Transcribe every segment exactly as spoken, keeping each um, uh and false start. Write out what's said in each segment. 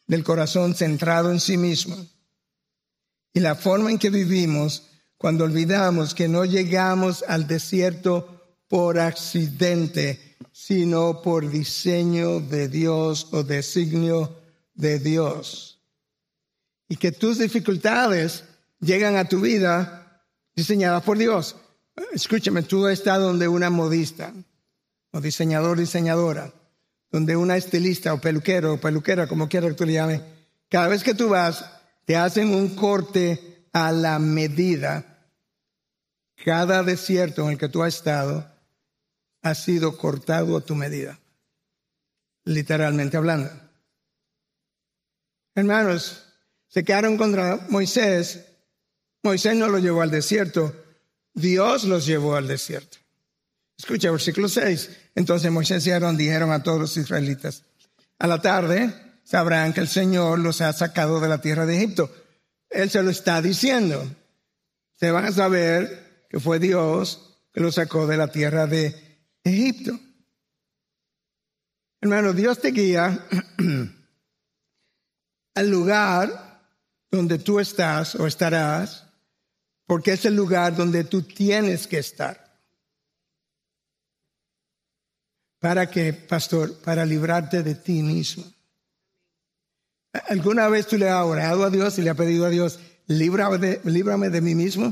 del corazón centrado en sí mismo. Y la forma en que vivimos cuando olvidamos que no llegamos al desierto por accidente, sino por diseño de Dios o designio de Dios. Y que tus dificultades llegan a tu vida diseñadas por Dios. Escúchame, tú estás donde una modista, o diseñador, diseñadora, donde una estilista o peluquero o peluquera, como quiera que tú le llames. Cada vez que tú vas, te hacen un corte a la medida. Cada desierto en el que tú has estado ha sido cortado a tu medida, literalmente hablando. Hermanos, se quedaron contra Moisés. Moisés no lo llevó al desierto, Dios los llevó al desierto. Escucha, versículo seis. Entonces Moisés y Aarón dijeron a todos los israelitas: a la tarde sabrán que el Señor los ha sacado de la tierra de Egipto. Él se lo está diciendo. Se van a saber que fue Dios que los sacó de la tierra de Egipto. Hermano, Dios te guía al lugar donde tú estás o estarás, porque es el lugar donde tú tienes que estar. ¿Para qué, pastor? Para librarte de ti mismo. ¿Alguna vez tú le has orado a Dios y le has pedido a Dios, líbrame de, líbrame de mí mismo?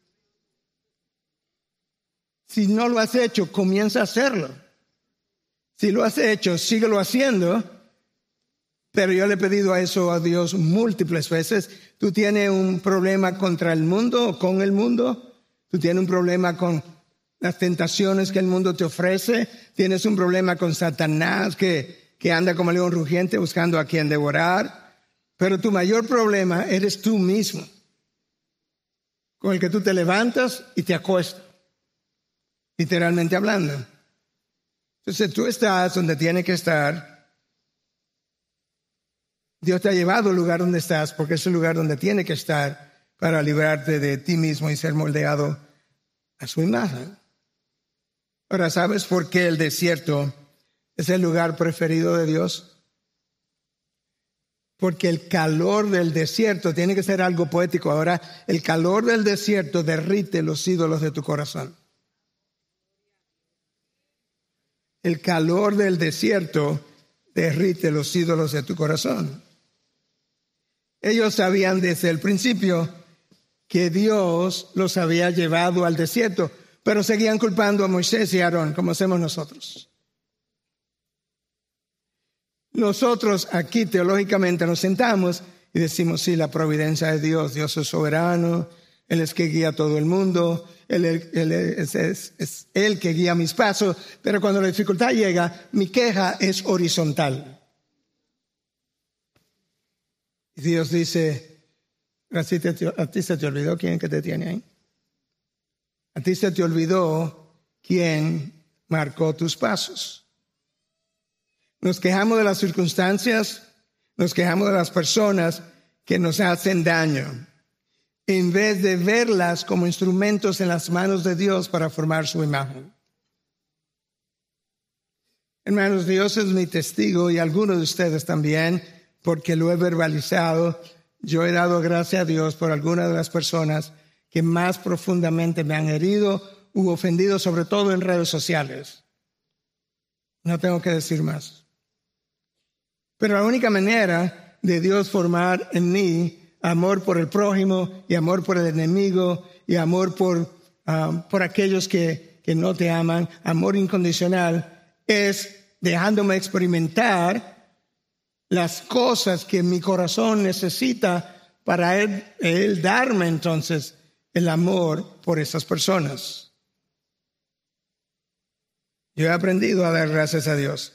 Si no lo has hecho, comienza a hacerlo. Si lo has hecho, síguelo haciendo. Pero yo le he pedido a eso a Dios múltiples veces. Tú tienes un problema contra el mundo o con el mundo. Tú tienes un problema con las tentaciones que el mundo te ofrece. Tienes un problema con Satanás que, que anda como león rugiente buscando a quien devorar. Pero tu mayor problema eres tú mismo, con el que tú te levantas y te acuestas, literalmente hablando. Entonces tú estás donde tienes que estar. Dios te ha llevado al lugar donde estás porque es el lugar donde tiene que estar para librarte de ti mismo y ser moldeado a su imagen. Ahora, ¿sabes por qué el desierto es el lugar preferido de Dios? Porque el calor del desierto tiene que ser algo poético. Ahora, el calor del desierto derrite los ídolos de tu corazón. El calor del desierto derrite los ídolos de tu corazón. Ellos sabían desde el principio que Dios los había llevado al desierto, pero seguían culpando a Moisés y a Aarón, como hacemos nosotros. Nosotros aquí teológicamente nos sentamos y decimos, sí, la providencia de Dios, Dios es soberano, Él es que guía a todo el mundo, Él, él, él es, es, es Él que guía mis pasos, pero cuando la dificultad llega, mi queja es horizontal. Y Dios dice, ¿a ti, te, ¿a ti se te olvidó quién que te tiene ahí? A ti se te olvidó quién marcó tus pasos. Nos quejamos de las circunstancias, nos quejamos de las personas que nos hacen daño, en vez de verlas como instrumentos en las manos de Dios para formar su imagen. Hermanos, Dios es mi testigo y algunos de ustedes también, porque lo he verbalizado. Yo he dado gracias a Dios por algunas de las personas que más profundamente me han herido u ofendido, sobre todo en redes sociales. No tengo que decir más. Pero la única manera de Dios formar en mí amor por el prójimo y amor por el enemigo y amor por, um, por aquellos que, que no te aman, amor incondicional, es dejándome experimentar las cosas que mi corazón necesita para él, él darme entonces el amor por esas personas. Yo he aprendido a dar gracias a Dios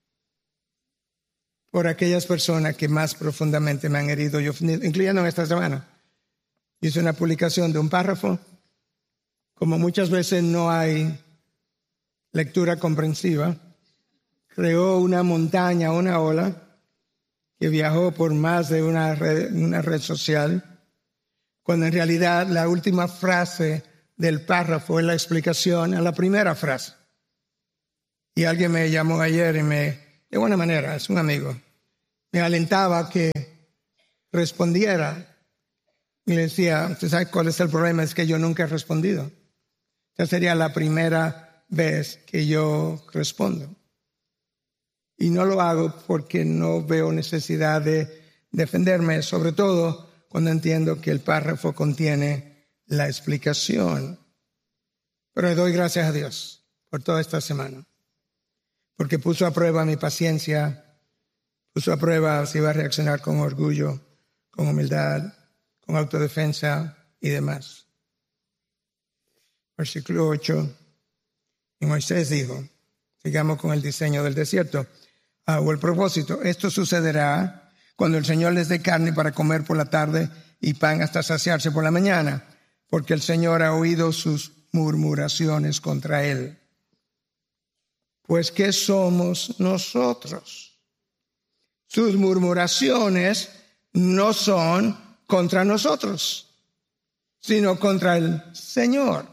por aquellas personas que más profundamente me han herido, yo, incluyendo esta semana. Hice una publicación de un párrafo. Como muchas veces no hay lectura comprensiva, creó una montaña, una ola, que viajó por más de una red, una red social, cuando en realidad la última frase del párrafo es la explicación a la primera frase. Y alguien me llamó ayer y me, de buena manera, es un amigo, me alentaba que respondiera. Y le decía, ¿usted sabe cuál es el problema? Es que yo nunca he respondido. Esta sería la primera vez que yo respondo. Y no lo hago porque no veo necesidad de defenderme, sobre todo cuando entiendo que el párrafo contiene la explicación. Pero le doy gracias a Dios por toda esta semana, porque puso a prueba mi paciencia, puso a prueba si iba a reaccionar con orgullo, con humildad, con autodefensa y demás. Versículo ocho. Y Moisés dijo, sigamos con el diseño del desierto, ah, o el propósito. Esto sucederá cuando el Señor les dé carne para comer por la tarde y pan hasta saciarse por la mañana, porque el Señor ha oído sus murmuraciones contra él. Pues, ¿qué somos nosotros? Sus murmuraciones no son contra nosotros, sino contra el Señor.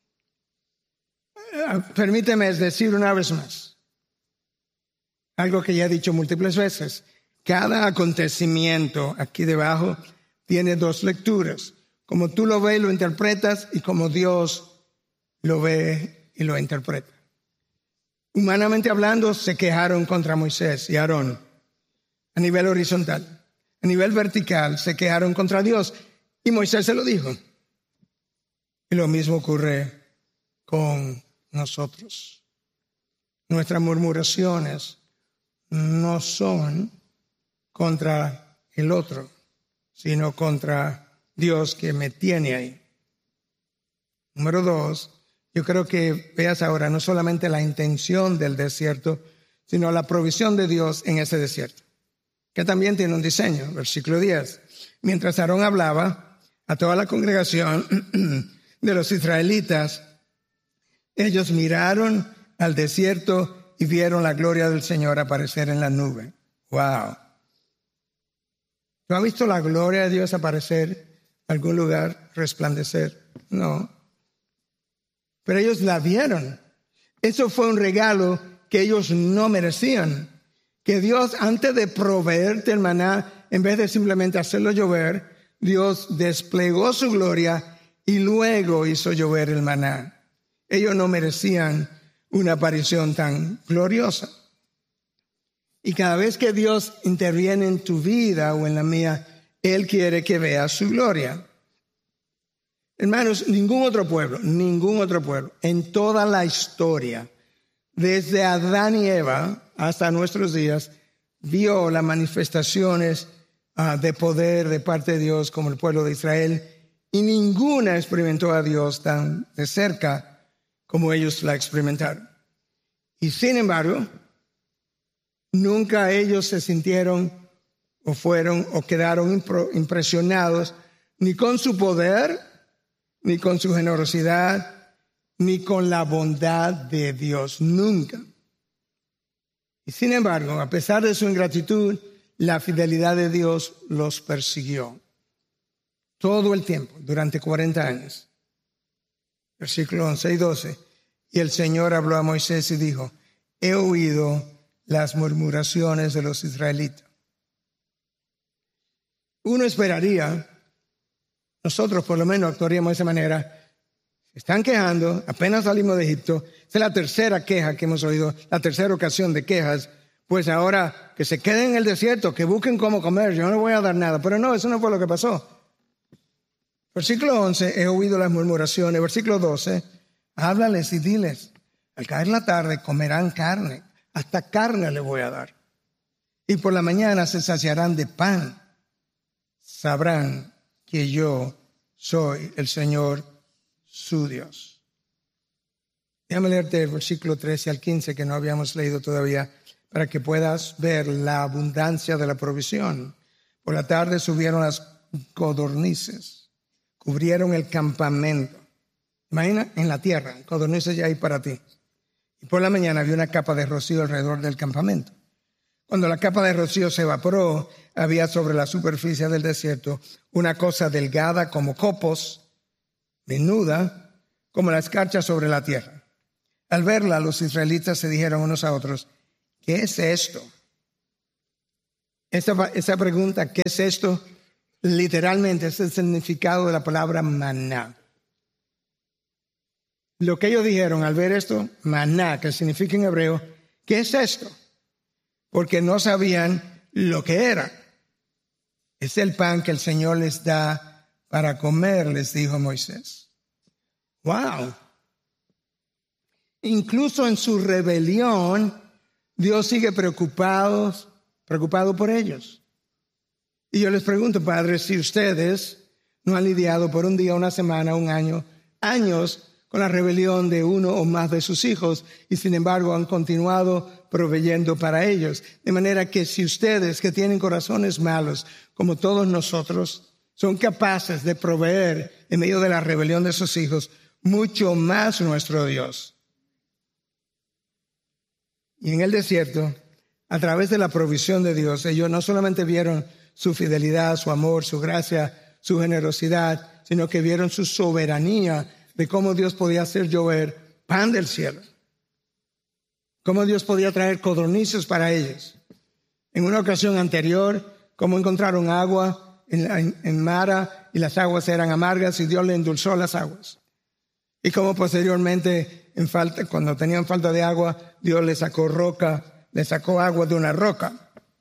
Permíteme decir una vez más algo que ya he dicho múltiples veces. Cada acontecimiento aquí debajo tiene dos lecturas. Como tú lo ves y lo interpretas, y como Dios lo ve y lo interpreta. Humanamente hablando, se quejaron contra Moisés y Aarón a nivel horizontal. A nivel vertical, se quejaron contra Dios y Moisés se lo dijo. Y lo mismo ocurre con nosotros. Nuestras murmuraciones no son contra el otro, sino contra Dios que me tiene ahí. Número dos, yo creo que veas ahora no solamente la intención del desierto, sino la provisión de Dios en ese desierto, que también tiene un diseño. Versículo diez. Mientras Aarón hablaba a toda la congregación de los israelitas, ellos miraron al desierto y vieron la gloria del Señor aparecer en la nube. ¡Wow! ¿No ha visto la gloria de Dios aparecer en algún lugar, resplandecer? No. Pero ellos la vieron. Eso fue un regalo que ellos no merecían. Que Dios, antes de proveerte el maná, en vez de simplemente hacerlo llover, Dios desplegó su gloria y luego hizo llover el maná. Ellos no merecían una aparición tan gloriosa. Y cada vez que Dios interviene en tu vida o en la mía, Él quiere que veas su gloria. Hermanos, ningún otro pueblo, ningún otro pueblo, en toda la historia, desde Adán y Eva hasta nuestros días, vio las manifestaciones uh, de poder de parte de Dios como el pueblo de Israel, y ninguna experimentó a Dios tan de cerca como ellos la experimentaron. Y sin embargo, nunca ellos se sintieron o fueron o quedaron impresionados ni con su poder, ni con su generosidad, ni con la bondad de Dios, nunca. Y sin embargo, a pesar de su ingratitud, la fidelidad de Dios los persiguió todo el tiempo, durante cuarenta años. Versículos once y doce. Y el Señor habló a Moisés y dijo, he oído las murmuraciones de los israelitas. Uno esperaría, nosotros por lo menos actuaríamos de esa manera. Se están quejando, apenas salimos de Egipto. Esta es la tercera queja que hemos oído, la tercera ocasión de quejas. Pues ahora que se queden en el desierto, que busquen cómo comer, yo no les voy a dar nada. Pero no, eso no fue lo que pasó. Versículo once, he oído las murmuraciones. Versículo doce, háblales y diles, al caer la tarde comerán carne, hasta carne les voy a dar. Y por la mañana se saciarán de pan. Sabrán que yo soy el Señor su Dios. Déjame leerte el versículo trece al quince que no habíamos leído todavía para que puedas ver la abundancia de la provisión. Por la tarde subieron las codornices, cubrieron el campamento. Imagina en la tierra, codornices ya hay para ti. Y por la mañana había una capa de rocío alrededor del campamento. Cuando la capa de rocío se evaporó, había sobre la superficie del desierto una cosa delgada como copos, menuda, como la escarcha sobre la tierra. Al verla, los israelitas se dijeron unos a otros, ¿qué es esto? Esa, esa pregunta, ¿qué es esto? Literalmente es el significado de la palabra maná. Lo que ellos dijeron al ver esto, maná, que significa en hebreo, ¿qué es esto? Porque no sabían lo que era. Es el pan que el Señor les da para comer, les dijo Moisés. ¡Wow! Incluso en su rebelión, Dios sigue preocupado, preocupado por ellos. Y yo les pregunto, padres, si ustedes no han lidiado por un día, una semana, un año, años con la rebelión de uno o más de sus hijos y sin embargo han continuado proveyendo para ellos. De manera que si ustedes que tienen corazones malos, como todos nosotros, son capaces de proveer en medio de la rebelión de sus hijos, mucho más nuestro Dios. Y en el desierto, a través de la provisión de Dios, ellos no solamente vieron su fidelidad, su amor, su gracia, su generosidad, sino que vieron su soberanía de cómo Dios podía hacer llover pan del cielo. Cómo Dios podía traer codornices para ellos. En una ocasión anterior, cómo encontraron agua en, en, en Mara y las aguas eran amargas y Dios le endulzó las aguas. Y cómo posteriormente, en falta, cuando tenían falta de agua, Dios le sacó roca, le sacó agua de una roca.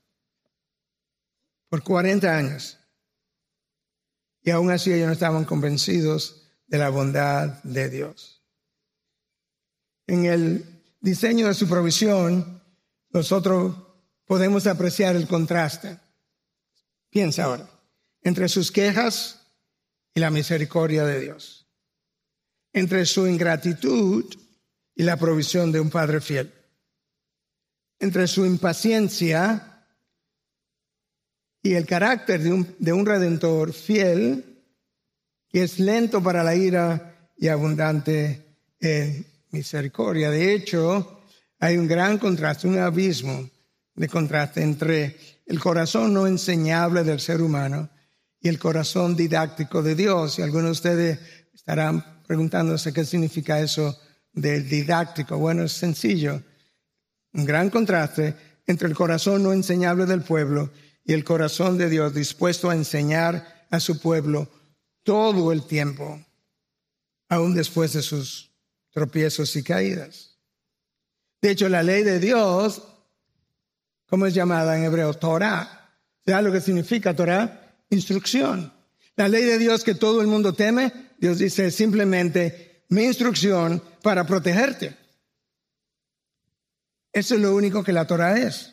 Por cuarenta años. Y aún así ellos no estaban convencidos de la bondad de Dios. En el diseño de su provisión, nosotros podemos apreciar el contraste. Piensa ahora, entre sus quejas y la misericordia de Dios. Entre su ingratitud y la provisión de un Padre fiel. Entre su impaciencia y el carácter de un, de un Redentor fiel, que es lento para la ira y abundante en misericordia. De hecho, hay un gran contraste, un abismo de contraste entre el corazón no enseñable del ser humano y el corazón didáctico de Dios. Y algunos de ustedes estarán preguntándose qué significa eso del didáctico. Bueno, es sencillo. Un gran contraste entre el corazón no enseñable del pueblo y el corazón de Dios dispuesto a enseñar a su pueblo todo el tiempo, aún después de sus tropiezos y caídas. De hecho, la ley de Dios, ¿cómo es llamada en hebreo? Torah. ¿Sabes lo que significa Torah? Instrucción. La ley de Dios que todo el mundo teme, Dios dice simplemente mi instrucción para protegerte. Eso es lo único que la Torah es.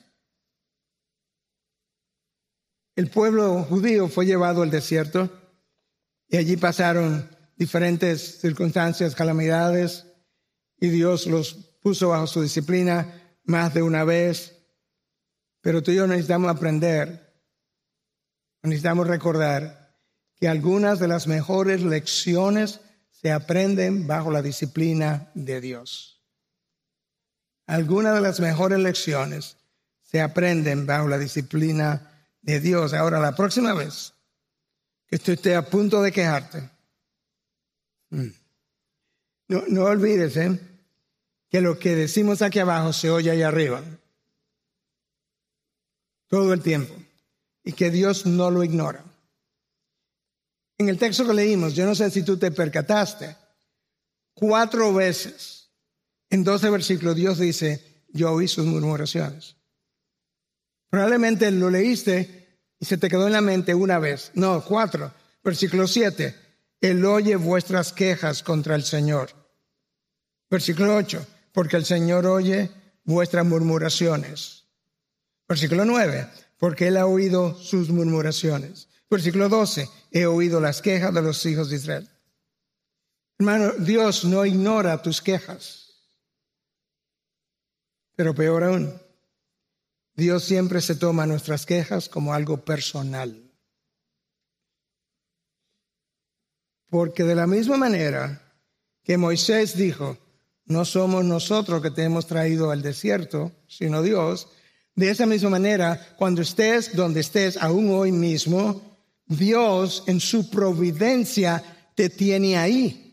El pueblo judío fue llevado al desierto y allí pasaron diferentes circunstancias, calamidades, y Dios los puso bajo su disciplina más de una vez. Pero tú y yo necesitamos aprender, necesitamos recordar que algunas de las mejores lecciones se aprenden bajo la disciplina de Dios. Algunas de las mejores lecciones se aprenden bajo la disciplina de Dios. Ahora, la próxima vez que tú estés a punto de quejarte, no, no olvides ¿eh? que lo que decimos aquí abajo se oye allá arriba. Todo el tiempo. Y que Dios no lo ignora. En el texto que leímos, yo no sé si tú te percataste, cuatro veces en doce versículos Dios dice, yo oí sus murmuraciones. Probablemente lo leíste y se te quedó en la mente una vez. No, cuatro. Versículo siete. Él oye vuestras quejas contra el Señor. Versículo ocho. Porque el Señor oye vuestras murmuraciones. Versículo nueve. Porque Él ha oído sus murmuraciones. Versículo doce. He oído las quejas de los hijos de Israel. Hermano, Dios no ignora tus quejas. Pero peor aún, Dios siempre se toma nuestras quejas como algo personal. Porque de la misma manera que Moisés dijo, no somos nosotros que te hemos traído al desierto, sino Dios, de esa misma manera, cuando estés donde estés, aún hoy mismo, Dios en su providencia te tiene ahí.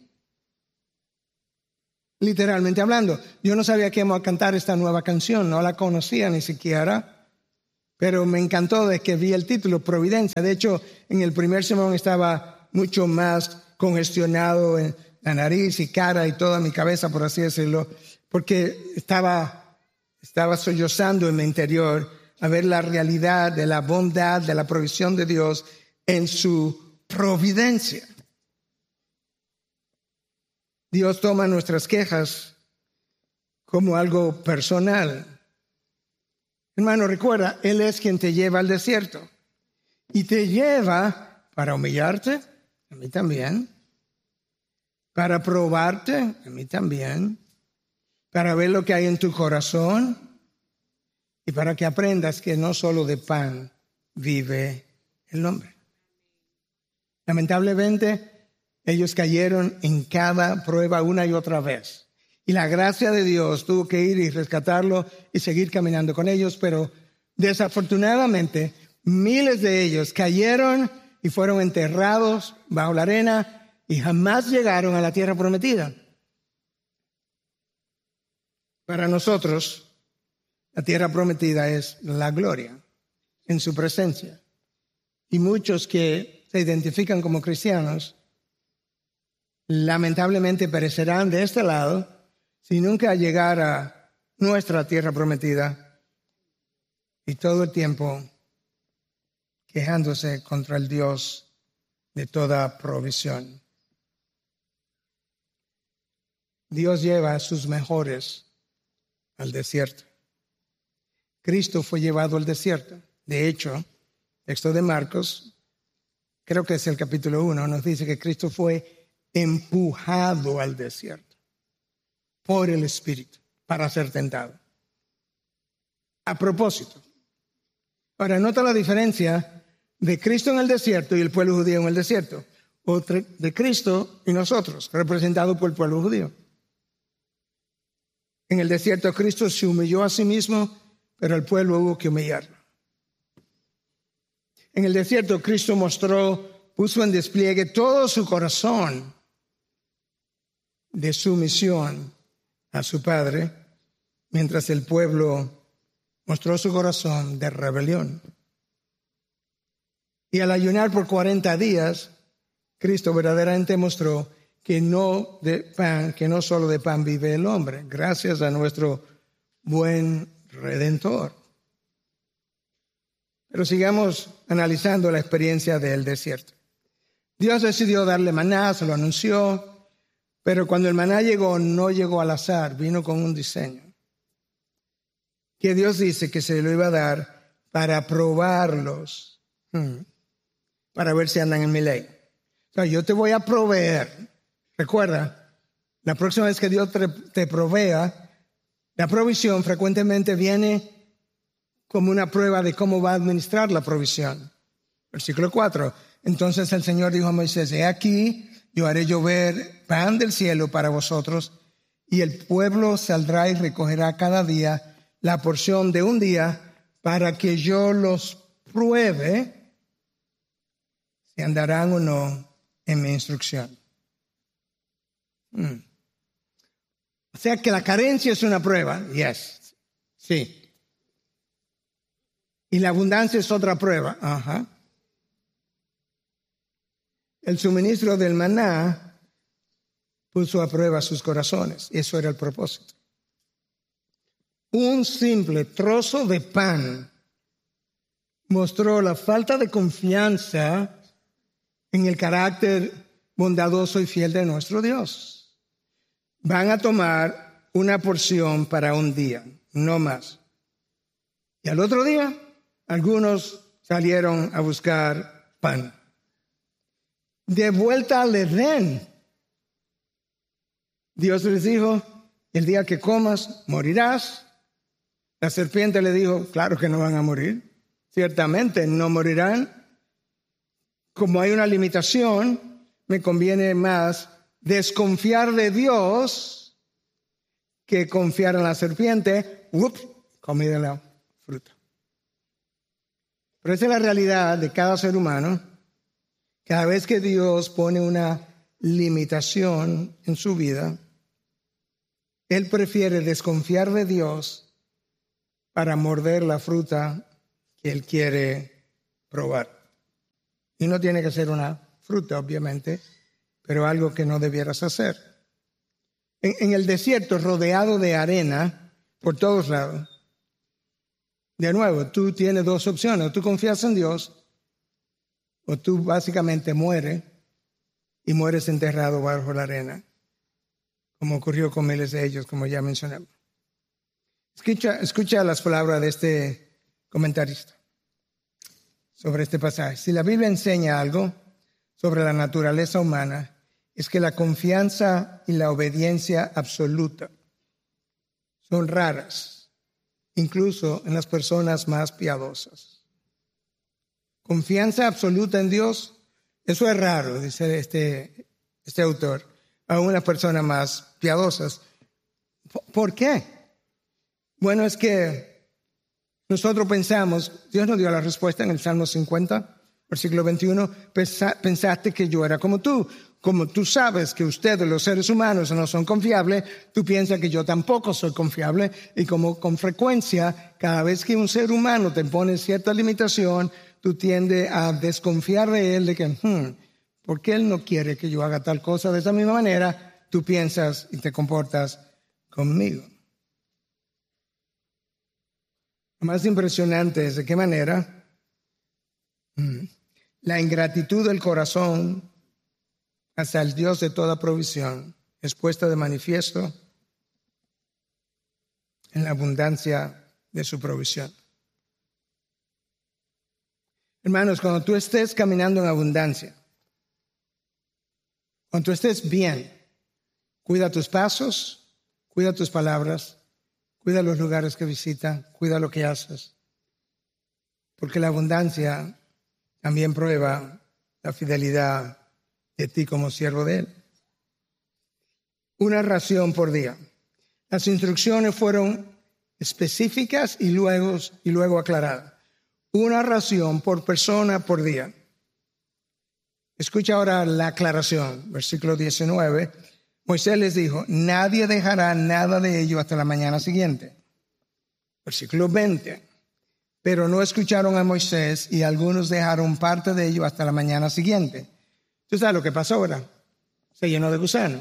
Literalmente hablando, yo no sabía que íbamos a cantar esta nueva canción, no la conocía ni siquiera. Pero me encantó de que vi el título, Providencia. De hecho, en el primer sermón estaba mucho más congestionado en la nariz y cara y toda mi cabeza, por así decirlo, porque estaba, estaba sollozando en mi interior a ver la realidad de la bondad, de la provisión de Dios en su providencia. Dios toma nuestras quejas como algo personal. Hermano, recuerda, Él es quien te lleva al desierto. Y te lleva para humillarte, a mí también. Para probarte, a mí también. Para ver lo que hay en tu corazón. Y para que aprendas que no solo de pan vive el hombre. Lamentablemente, ellos cayeron en cada prueba una y otra vez. Y la gracia de Dios tuvo que ir y rescatarlo y seguir caminando con ellos, pero desafortunadamente miles de ellos cayeron y fueron enterrados bajo la arena y jamás llegaron a la tierra prometida. Para nosotros, la tierra prometida es la gloria en su presencia. Y muchos que se identifican como cristianos, lamentablemente perecerán de este lado si nunca llegara a nuestra tierra prometida y todo el tiempo quejándose contra el Dios de toda provisión. Dios lleva a sus mejores al desierto. Cristo fue llevado al desierto. De hecho, texto de Marcos, creo que es el capítulo uno, nos dice que Cristo fue empujado al desierto por el Espíritu para ser tentado. A propósito. Ahora, nota la diferencia de Cristo en el desierto y el pueblo judío en el desierto. O de Cristo y nosotros, representados por el pueblo judío. En el desierto Cristo se humilló a sí mismo, pero el pueblo hubo que humillarlo. En el desierto Cristo mostró, puso en despliegue todo su corazón de sumisión a su Padre, mientras el pueblo mostró su corazón de rebelión. Y al ayunar por cuarenta días, Cristo verdaderamente mostró que no de pan, que no solo de pan vive el hombre, gracias a nuestro buen Redentor. Pero sigamos analizando la experiencia del desierto. Dios decidió darle maná, se lo anunció. Pero cuando el maná llegó, no llegó al azar, vino con un diseño. Que Dios dice que se lo iba a dar para probarlos, para ver si andan en mi ley. O sea, yo te voy a proveer. Recuerda, la próxima vez que Dios te, te provea, la provisión frecuentemente viene como una prueba de cómo va a administrar la provisión. Versículo cuatro. Entonces el Señor dijo a Moisés, he aquí, yo haré llover pan del cielo para vosotros, y el pueblo saldrá y recogerá cada día la porción de un día para que yo los pruebe si andarán o no en mi instrucción. Hmm. O sea que la carencia es una prueba. Yes. Sí. Y la abundancia es otra prueba. Ajá. El suministro del maná puso a prueba sus corazones. Eso era el propósito. Un simple trozo de pan mostró la falta de confianza en el carácter bondadoso y fiel de nuestro Dios. Van a tomar una porción para un día, no más. Y al otro día, algunos salieron a buscar pan. De vuelta al Edén, Dios les dijo, el día que comas, morirás. La serpiente le dijo, claro que no van a morir. Ciertamente no morirán. Como hay una limitación, me conviene más desconfiar de Dios que confiar en la serpiente. Ups, comí de la fruta. Pero esa es la realidad de cada ser humano. Cada vez que Dios pone una limitación en su vida, Él prefiere desconfiar de Dios para morder la fruta que Él quiere probar. Y no tiene que ser una fruta, obviamente, pero algo que no debieras hacer. En, en el desierto, rodeado de arena por todos lados, de nuevo, tú tienes dos opciones. O tú confías en Dios, o tú básicamente mueres y mueres enterrado bajo la arena, como ocurrió con miles de ellos, como ya mencionamos. Escucha, escucha las palabras de este comentarista sobre este pasaje. Si la Biblia enseña algo sobre la naturaleza humana, es que la confianza y la obediencia absoluta son raras, incluso en las personas más piadosas. Confianza absoluta en Dios, eso es raro, dice este, este autor, a unas personas más piadosas. ¿Por qué? Bueno, es que nosotros pensamos, Dios nos dio la respuesta en el Salmo cincuenta, versículo veintiuno, pensaste que yo era como tú. Como tú sabes que ustedes, los seres humanos, no son confiables, tú piensas que yo tampoco soy confiable. Y como con frecuencia, cada vez que un ser humano te pone cierta limitación, tú tiendes a desconfiar de él, de que, hmm, ¿por qué él no quiere que yo haga tal cosa? De esa misma manera, tú piensas y te comportas conmigo. Lo más impresionante es de qué manera hmm, la ingratitud del corazón hacia el Dios de toda provisión es puesta de manifiesto en la abundancia de su provisión. Hermanos, cuando tú estés caminando en abundancia, cuando tú estés bien, cuida tus pasos, cuida tus palabras, cuida los lugares que visitas, cuida lo que haces, porque la abundancia también prueba la fidelidad de ti como siervo de Él. Una ración por día. Las instrucciones fueron específicas y luego, y luego aclaradas. Una ración por persona por día. Escucha ahora la aclaración, versículo diecinueve. Moisés les dijo, nadie dejará nada de ello hasta la mañana siguiente. Versículo veinte. Pero no escucharon a Moisés y algunos dejaron parte de ello hasta la mañana siguiente. ¿Tú sabes lo que pasó ahora? Se llenó de gusanos.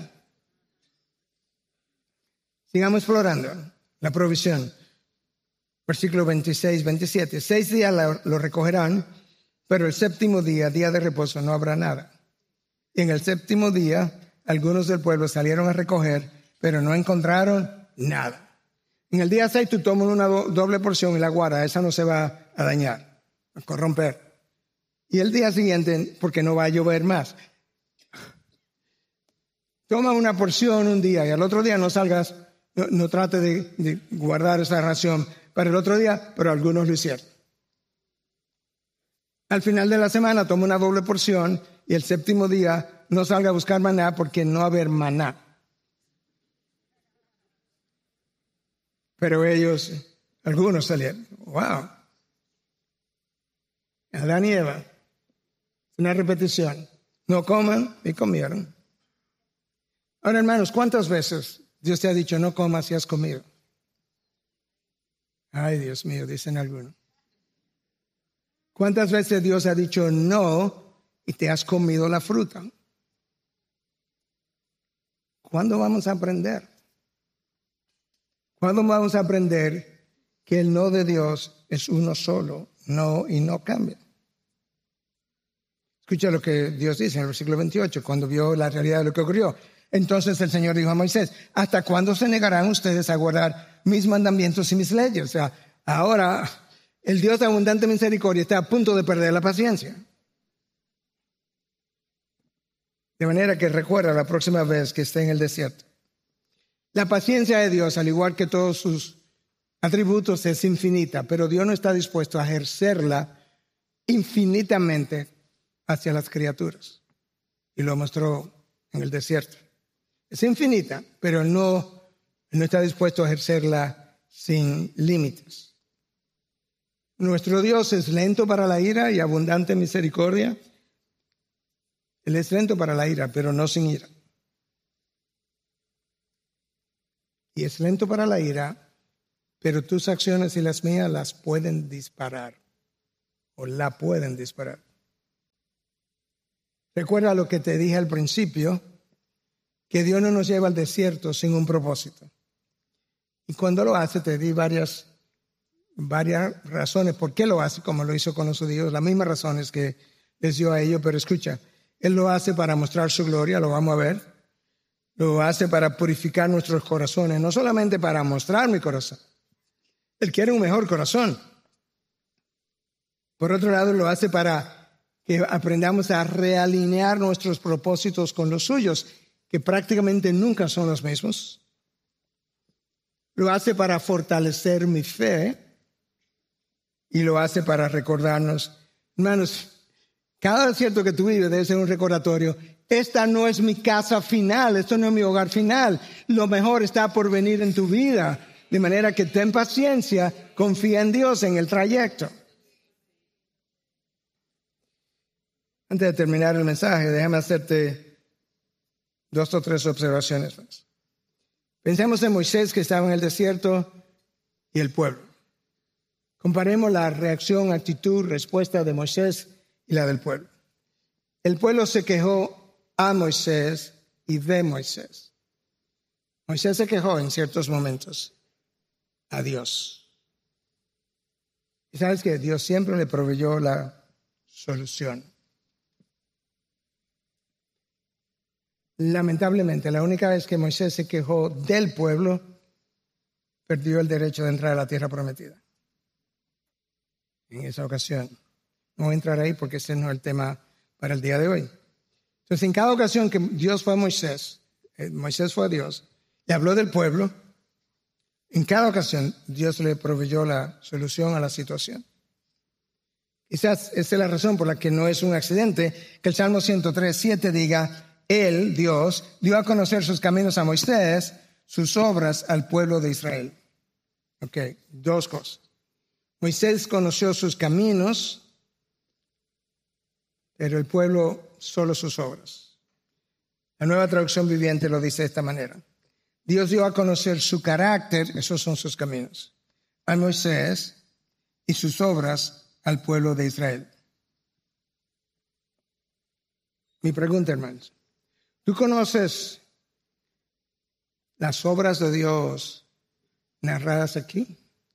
Sigamos explorando la provisión. Versículo veintiséis, veintisiete. Seis días lo recogerán, pero el séptimo día, día de reposo, no habrá nada. Y en el séptimo día, algunos del pueblo salieron a recoger, pero no encontraron nada. En el día seis tú tomas una do- doble porción y la guarda, esa no se va a dañar, a corromper. Y el día siguiente, porque no va a llover más. Toma una porción un día y al otro día no salgas, no, no trate de, de guardar esa ración para el otro día, pero algunos lo hicieron. Al final de la semana toma una doble porción y el séptimo día no salga a buscar maná porque no va a haber maná. Pero ellos, algunos salieron. ¡Wow! Adán y Eva. Una repetición. No coman y comieron. Ahora, hermanos, ¿cuántas veces Dios te ha dicho no comas y has comido? Ay, Dios mío, dicen algunos. ¿Cuántas veces Dios ha dicho no y te has comido la fruta? ¿Cuándo vamos a aprender? ¿Cuándo vamos a aprender que el no de Dios es uno solo, no y no cambia? Escucha lo que Dios dice en el versículo veintiocho, cuando vio la realidad de lo que ocurrió. Entonces el Señor dijo a Moisés, ¿hasta cuándo se negarán ustedes a guardar mis mandamientos y mis leyes? O sea, ahora el Dios de abundante misericordia está a punto de perder la paciencia. De manera que recuerda la próxima vez que esté en el desierto. La paciencia de Dios, al igual que todos sus atributos, es infinita, pero Dios no está dispuesto a ejercerla infinitamente hacia las criaturas. Y lo mostró en el desierto. Es infinita, pero Él no, él no está dispuesto a ejercerla sin límites. Nuestro Dios es lento para la ira y abundante en misericordia. Él es lento para la ira, pero no sin ira. Y es lento para la ira, pero tus acciones y las mías las pueden disparar o la pueden disparar. Recuerda lo que te dije al principio, que Dios no nos lleva al desierto sin un propósito. Y cuando lo hace, te di varias, varias razones por qué lo hace, como lo hizo con los judíos, las mismas razones que les dio a ellos, pero escucha, Él lo hace para mostrar su gloria, lo vamos a ver. Lo hace para purificar nuestros corazones, no solamente para mostrar mi corazón. Él quiere un mejor corazón. Por otro lado, lo hace para que aprendamos a realinear nuestros propósitos con los suyos, que prácticamente nunca son los mismos. Lo hace para fortalecer mi fe y lo hace para recordarnos, hermanos, cada desierto que tú vives debe ser un recordatorio. Esta no es mi casa final, esto no es mi hogar final. Lo mejor está por venir en tu vida. De manera que ten paciencia, confía en Dios en el trayecto. Antes de terminar el mensaje, déjame hacerte dos o tres observaciones más. Pensemos en Moisés que estaba en el desierto y el pueblo. Comparemos la reacción, actitud, respuesta de Moisés y la del pueblo. El pueblo se quejó a Moisés y de Moisés. Moisés se quejó en ciertos momentos a Dios. Y sabes que Dios siempre le proveyó la solución. Lamentablemente, la única vez que Moisés se quejó del pueblo, perdió el derecho de entrar a la tierra prometida. En esa ocasión. No voy a entrar ahí porque ese no es el tema para el día de hoy. Entonces, en cada ocasión que Dios fue a Moisés, eh, Moisés fue a Dios, le habló del pueblo, en cada ocasión Dios le proveyó la solución a la situación. Quizás esa es la razón por la que no es un accidente que el Salmo ciento tres, siete diga, Él, Dios, dio a conocer sus caminos a Moisés, sus obras al pueblo de Israel. Ok, dos cosas. Moisés conoció sus caminos, pero el pueblo solo sus obras. La Nueva Traducción Viviente lo dice de esta manera. Dios dio a conocer su carácter, esos son sus caminos, a Moisés y sus obras al pueblo de Israel. Mi pregunta, hermanos, ¿tú conoces las obras de Dios narradas aquí?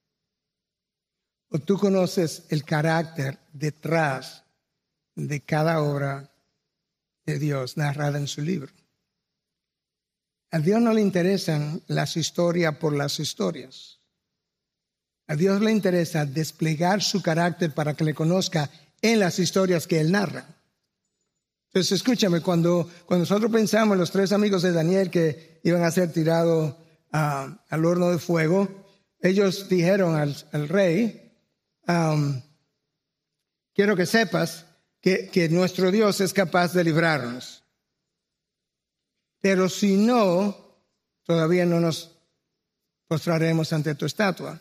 ¿O tú conoces el carácter detrás de cada obra de Dios narrada en su libro? A Dios no le interesan las historias por las historias. A Dios le interesa desplegar su carácter para que le conozca en las historias que Él narra. Entonces, escúchame, cuando, cuando nosotros pensamos en los tres amigos de Daniel que iban a ser tirados uh, al horno de fuego, ellos dijeron al, al rey, um, quiero que sepas que, que nuestro Dios es capaz de librarnos. Pero si no, todavía no nos postraremos ante tu estatua.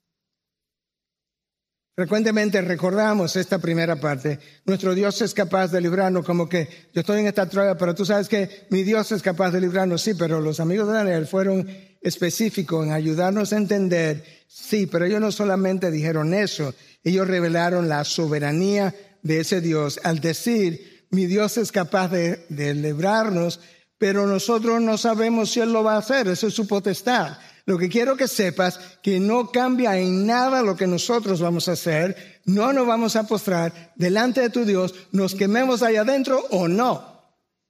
Frecuentemente recordamos esta primera parte. Nuestro Dios es capaz de librarnos, como que yo estoy en esta prueba, pero tú sabes que mi Dios es capaz de librarnos. Sí, pero los amigos de Daniel fueron específicos en ayudarnos a entender. Sí, pero ellos no solamente dijeron eso, ellos revelaron la soberanía de ese Dios al decir, mi Dios es capaz de, de librarnos, pero nosotros no sabemos si Él lo va a hacer. Eso es su potestad. Lo que quiero que sepas, que no cambia en nada lo que nosotros vamos a hacer. No nos vamos a postrar delante de tu Dios, nos quememos allá adentro o no.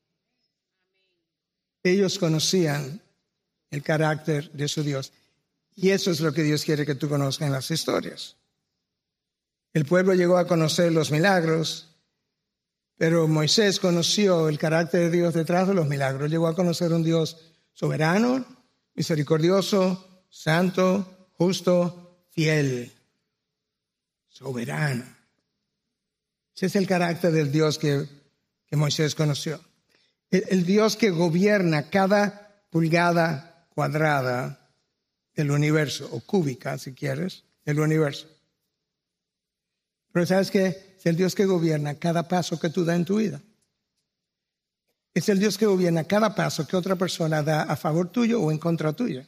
Ellos conocían el carácter de su Dios. Y eso es lo que Dios quiere que tú conozcas en las historias. El pueblo llegó a conocer los milagros, pero Moisés conoció el carácter de Dios detrás de los milagros. Llegó a conocer un Dios soberano, misericordioso, santo, justo, fiel, soberano. Ese es el carácter del Dios que, que Moisés conoció. El, el Dios que gobierna cada pulgada cuadrada del universo, o cúbica, si quieres, del universo. Pero ¿sabes qué? Es el Dios que gobierna cada paso que tú das en tu vida. Es el Dios que gobierna cada paso que otra persona da a favor tuyo o en contra tuya.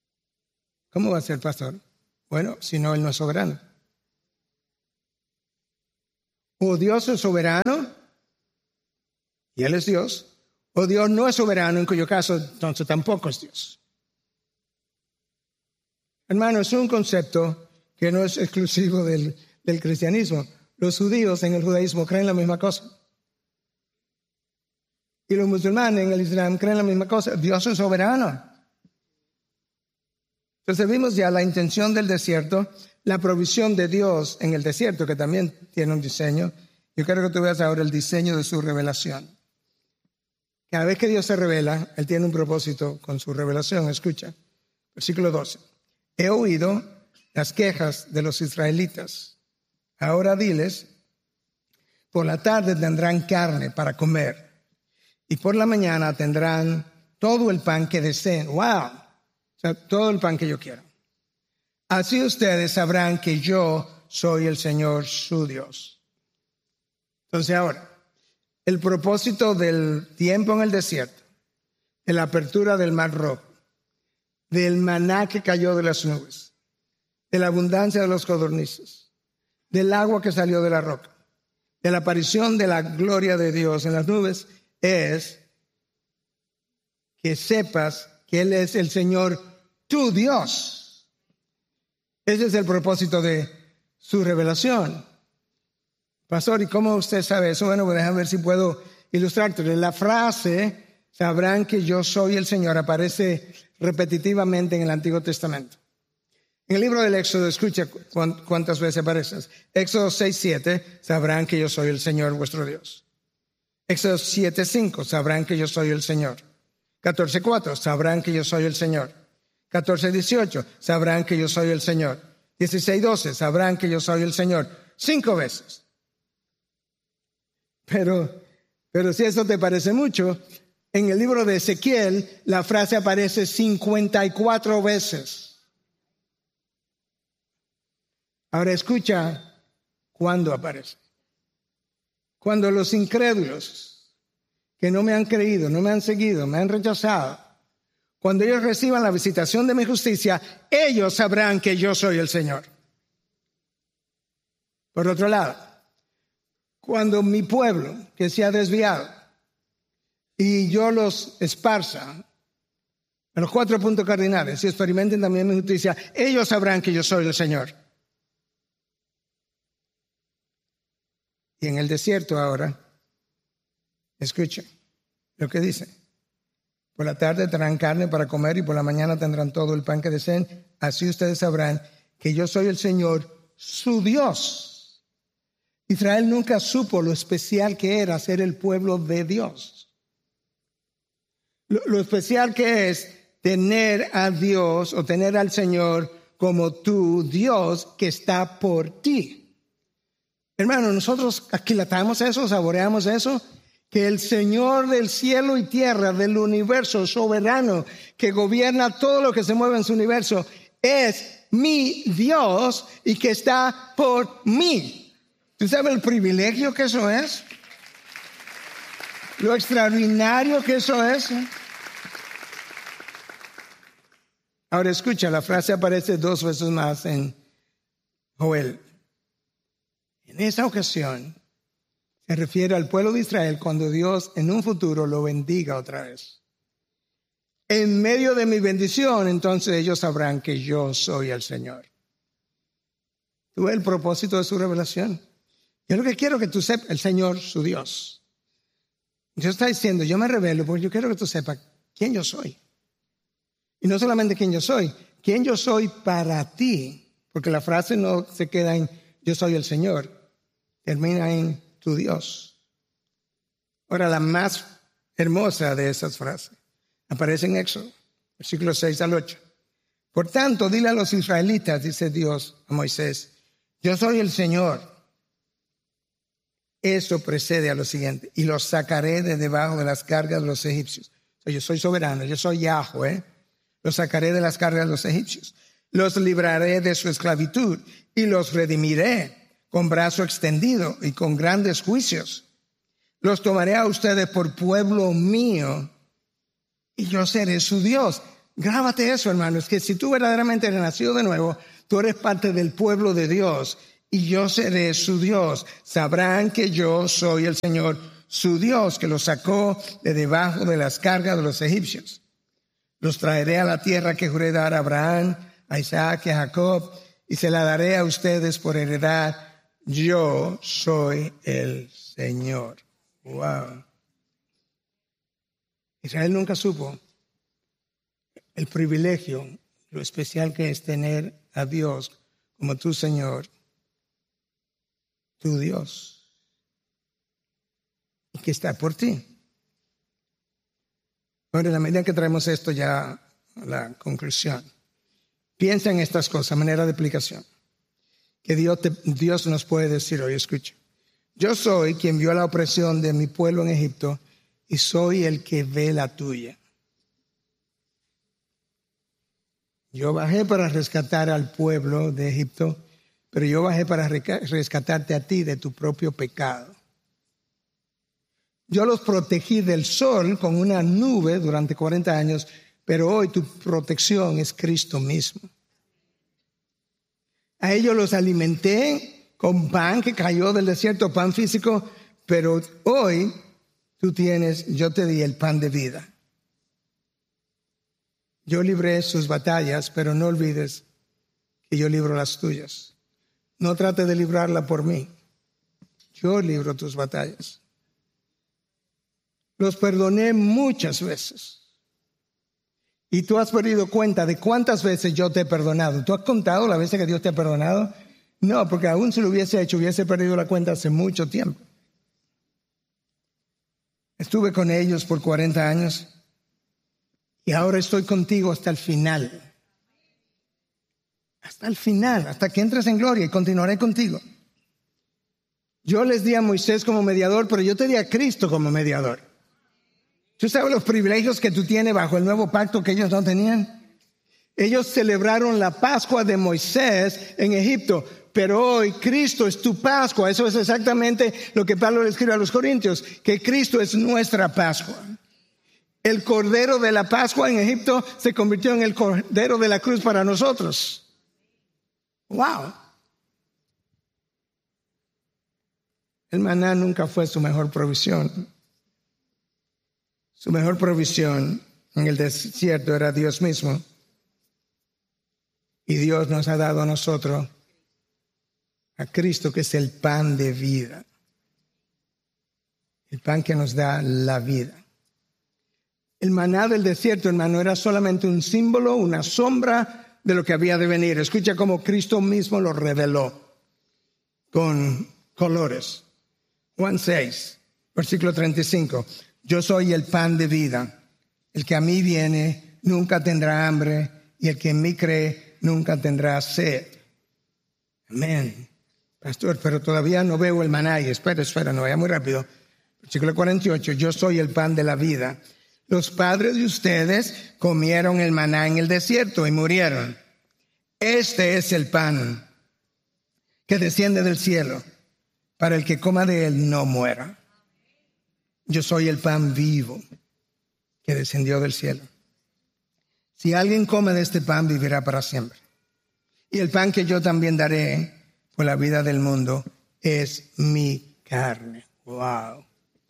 ¿Cómo va a ser, pastor? Bueno, si no, Él no es soberano. O Dios es soberano, y Él es Dios, o Dios no es soberano, en cuyo caso entonces tampoco es Dios. Hermano, es un concepto que no es exclusivo del, del cristianismo. Los judíos en el judaísmo creen la misma cosa. Y los musulmanes en el Islam creen la misma cosa. Dios es soberano. Entonces vimos ya la intención del desierto, la provisión de Dios en el desierto, que también tiene un diseño. Yo quiero que tú veas ahora el diseño de su revelación. Cada vez que Dios se revela, Él tiene un propósito con su revelación. Escucha, versículo doce. He oído las quejas de los israelitas. Ahora diles, por la tarde tendrán carne para comer y por la mañana tendrán todo el pan que deseen. ¡Wow! O sea, todo el pan que yo quiero. Así ustedes sabrán que yo soy el Señor su Dios. Entonces ahora, el propósito del tiempo en el desierto, de la apertura del Mar Rojo, del maná que cayó de las nubes, de la abundancia de los codornices, del agua que salió de la roca, de la aparición de la gloria de Dios en las nubes, es que sepas que Él es el Señor tu Dios. Ese es el propósito de su revelación. Pastor, ¿y cómo usted sabe eso? Bueno, pues déjame ver si puedo ilustrarte. La frase, sabrán que yo soy el Señor, aparece repetitivamente en el Antiguo Testamento. En el libro del Éxodo, escucha cuántas veces aparece. Éxodo seis siete, sabrán que yo soy el Señor vuestro Dios. Éxodo siete cinco, sabrán que yo soy el Señor. catorce cuatro, sabrán que yo soy el Señor. catorce dieciocho, sabrán que yo soy el Señor. dieciséis doce, sabrán que yo soy el Señor. Cinco veces. Pero, pero si eso te parece mucho, en el libro de Ezequiel la frase aparece cincuenta y cuatro veces. Ahora escucha cuándo aparece. Cuando los incrédulos que no me han creído, no me han seguido, me han rechazado, cuando ellos reciban la visitación de mi justicia, ellos sabrán que yo soy el Señor. Por otro lado, cuando mi pueblo que se ha desviado y yo los esparza en los cuatro puntos cardinales y experimenten también mi justicia, ellos sabrán que yo soy el Señor. Y en el desierto ahora, escuchen lo que dice. Por la tarde tendrán carne para comer y por la mañana tendrán todo el pan que deseen. Así ustedes sabrán que yo soy el Señor, su Dios. Israel nunca supo lo especial que era ser el pueblo de Dios. Lo, lo especial que es tener a Dios o tener al Señor como tu Dios que está por ti. Hermano, nosotros aquilatamos eso, saboreamos eso, que el Señor del cielo y tierra, del universo soberano, que gobierna todo lo que se mueve en su universo, es mi Dios y que está por mí. ¿Tú sabes el privilegio que eso es? Lo extraordinario que eso es. Ahora escucha, la frase aparece dos veces más en Joel. En esa ocasión se refiere al pueblo de Israel cuando Dios en un futuro lo bendiga otra vez. En medio de mi bendición, entonces ellos sabrán que yo soy el Señor. ¿Tú ves el propósito de su revelación? Yo lo que quiero que tú sepas, el Señor, su Dios. Dios está diciendo, yo me revelo porque yo quiero que tú sepas quién yo soy. Y no solamente quién yo soy, quién yo soy para ti. Porque la frase no se queda en yo soy el Señor. Termina en tu Dios. Ahora, la más hermosa de esas frases aparece en Éxodo, versículos seis al ocho. Por tanto, dile a los israelitas, dice Dios a Moisés, yo soy el Señor. Eso precede a lo siguiente, y los sacaré de debajo de las cargas de los egipcios. O sea, yo soy soberano, yo soy Yahweh. Los sacaré de las cargas de los egipcios. Los libraré de su esclavitud y los redimiré con brazo extendido y con grandes juicios. Los tomaré a ustedes por pueblo mío y yo seré su Dios. Grábate eso, hermano, es que si tú verdaderamente eres nacido de nuevo, tú eres parte del pueblo de Dios y yo seré su Dios. Sabrán que yo soy el Señor, su Dios, que los sacó de debajo de las cargas de los egipcios. Los traeré a la tierra que juré dar a Abraham, a Isaac y a Jacob, y se la daré a ustedes por heredad. Yo soy el Señor. Wow. Israel nunca supo el privilegio, lo especial que es tener a Dios como tu Señor, tu Dios, y que está por ti. Ahora, en la medida que traemos esto ya a la conclusión, piensa en estas cosas, manera de aplicación, que Dios, te, Dios nos puede decir hoy. Escucha. Yo soy quien vio la opresión de mi pueblo en Egipto y soy el que ve la tuya. Yo bajé para rescatar al pueblo de Egipto, pero yo bajé para rescatarte a ti de tu propio pecado. Yo los protegí del sol con una nube durante cuarenta años, pero hoy tu protección es Cristo mismo. A ellos los alimenté con pan que cayó del desierto, pan físico, pero hoy tú tienes, yo te di el pan de vida. Yo libré sus batallas, pero no olvides que yo libro las tuyas. No trate de librarla por mí. Yo libro tus batallas. Los perdoné muchas veces. Y tú has perdido cuenta de cuántas veces yo te he perdonado. ¿Tú has contado las veces que Dios te ha perdonado? No, porque aún si lo hubiese hecho, hubiese perdido la cuenta hace mucho tiempo. Estuve con ellos por cuarenta años y ahora estoy contigo hasta el final. Hasta el final, hasta que entres en gloria, y continuaré contigo. Yo les di a Moisés como mediador, pero yo te di a Cristo como mediador. ¿Tú sabes los privilegios que tú tienes bajo el nuevo pacto que ellos no tenían? Ellos celebraron la Pascua de Moisés en Egipto, pero hoy Cristo es tu Pascua. Eso es exactamente lo que Pablo le escribe a los Corintios, que Cristo es nuestra Pascua. El Cordero de la Pascua en Egipto se convirtió en el Cordero de la cruz para nosotros. ¡Wow! El maná nunca fue su mejor provisión. Su mejor provisión en el desierto era Dios mismo. Y Dios nos ha dado a nosotros a Cristo, que es el pan de vida. El pan que nos da la vida. El maná del desierto, hermano, era solamente un símbolo, una sombra de lo que había de venir. Escucha cómo Cristo mismo lo reveló con colores. Juan seis, versículo treinta y cinco. Yo soy el pan de vida. El que a mí viene nunca tendrá hambre, y el que en mí cree nunca tendrá sed. Amén. Pastor, pero todavía no veo el maná. Y espera, espera, no vaya muy rápido. Versículo cuarenta y ocho. Yo soy el pan de la vida. Los padres de ustedes comieron el maná en el desierto y murieron. Este es el pan que desciende del cielo, para el que coma de él no muera. Yo soy el pan vivo que descendió del cielo. Si alguien come de este pan, vivirá para siempre. Y el pan que yo también daré por la vida del mundo es mi carne. Wow.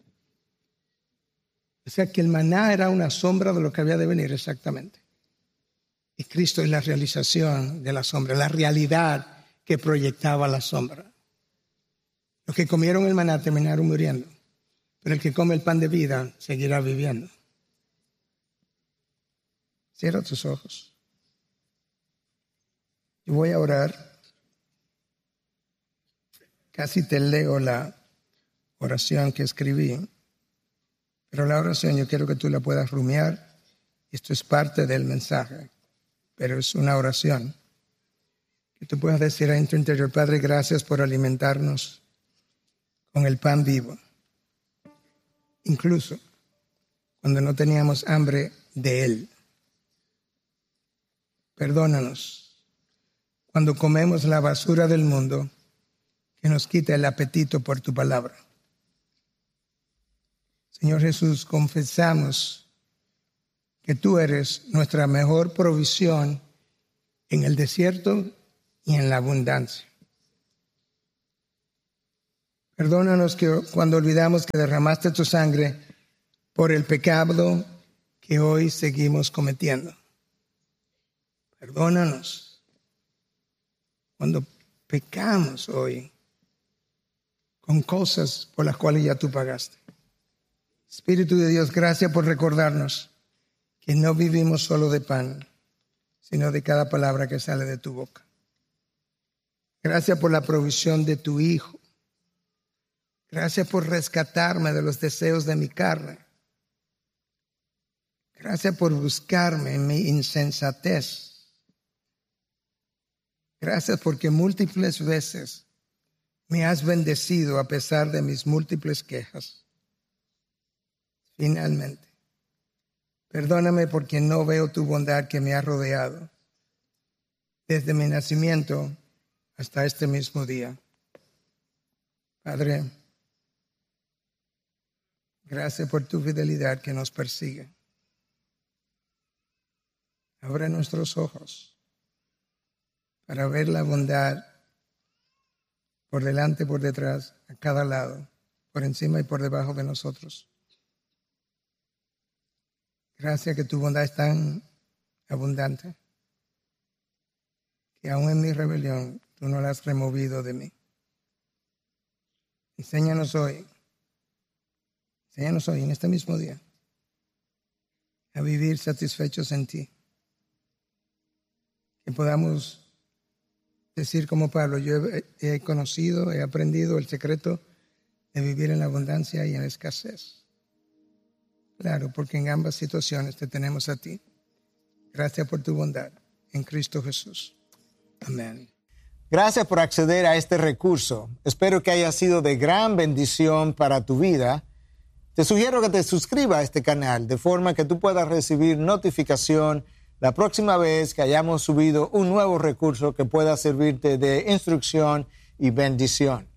O sea que el maná era una sombra de lo que había de venir exactamente. Y Cristo es la realización de la sombra, la realidad que proyectaba la sombra. Los que comieron el maná terminaron muriendo, pero el que come el pan de vida seguirá viviendo. Cierra tus ojos. Y voy a orar. Casi te leo la oración que escribí. Pero la oración yo quiero que tú la puedas rumiar. Esto es parte del mensaje, pero es una oración. Que tú puedas decir en tu interior: Padre, gracias por alimentarnos con el pan vivo. Incluso cuando no teníamos hambre de él. Perdónanos cuando comemos la basura del mundo que nos quita el apetito por tu palabra. Señor Jesús, confesamos que tú eres nuestra mejor provisión en el desierto y en la abundancia. Perdónanos que cuando olvidamos que derramaste tu sangre por el pecado que hoy seguimos cometiendo. Perdónanos cuando pecamos hoy con cosas por las cuales ya tú pagaste. Espíritu de Dios, gracias por recordarnos que no vivimos solo de pan, sino de cada palabra que sale de tu boca. Gracias por la provisión de tu Hijo. Gracias por rescatarme de los deseos de mi carne. Gracias por buscarme en mi insensatez. Gracias porque múltiples veces me has bendecido a pesar de mis múltiples quejas. Finalmente, perdóname porque no veo tu bondad que me ha rodeado desde mi nacimiento hasta este mismo día. Padre, gracias por tu fidelidad que nos persigue. Abre nuestros ojos para ver la bondad por delante, por detrás, a cada lado, por encima y por debajo de nosotros. Gracias que tu bondad es tan abundante que aún en mi rebelión tú no la has removido de mí. Enséñanos hoy, enséñanos hoy, en este mismo día, a vivir satisfechos en ti. Que podamos decir como Pablo, yo he, he conocido, he aprendido el secreto de vivir en la abundancia y en la escasez. Claro, porque en ambas situaciones te tenemos a ti. Gracias por tu bondad en Cristo Jesús. Amén. Gracias por acceder a este recurso. Espero que haya sido de gran bendición para tu vida. Te sugiero que te suscribas a este canal de forma que tú puedas recibir notificación la próxima vez que hayamos subido un nuevo recurso que pueda servirte de instrucción y bendición.